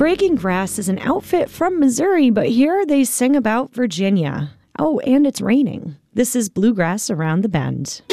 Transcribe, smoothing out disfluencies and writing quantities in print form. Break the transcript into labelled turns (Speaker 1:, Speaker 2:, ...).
Speaker 1: Breaking Grass is an outfit from Missouri, but here they sing about Virginia. Oh, and it's raining. This is Bluegrass Around the Bend.